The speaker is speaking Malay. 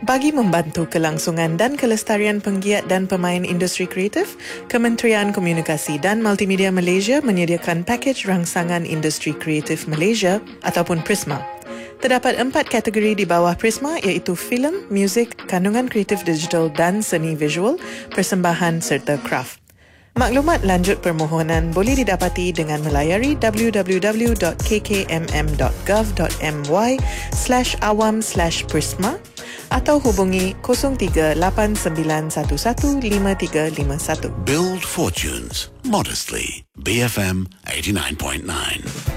Bagi membantu kelangsungan dan kelestarian penggiat dan pemain industri kreatif, Kementerian Komunikasi dan Multimedia Malaysia menyediakan pakej rangsangan industri kreatif Malaysia ataupun Prisma. Terdapat 4 kategori di bawah Prisma iaitu filem, muzik, kandungan kreatif digital dan seni visual, persembahan serta kraft. Maklumat lanjut permohonan boleh didapati dengan melayari www.kkmm.gov.my/awam/prisma atau hubungi 0389115351. Build fortunes modestly. BFM 89.9.